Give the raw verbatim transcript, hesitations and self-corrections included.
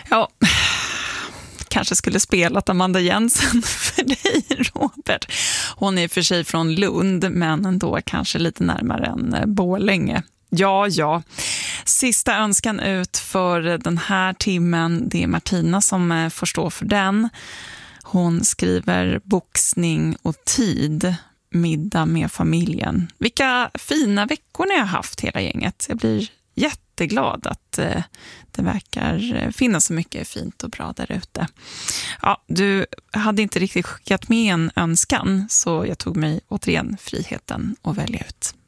Ja, kanske skulle spelat Amanda Jensen för dig, Robert. Hon är för sig från Lund, men ändå kanske lite närmare än Borlänge. Ja, ja. Sista önskan ut för den här timmen, det är Martina som får stå för den. Hon skriver boxning och tid, middag med familjen. Vilka fina veckor ni har haft hela gänget. Jag blir jätteglad att eh, det verkar finnas så mycket fint och bra där ute. Ja, du hade inte riktigt skickat med en önskan, så jag tog mig återigen friheten att välja ut.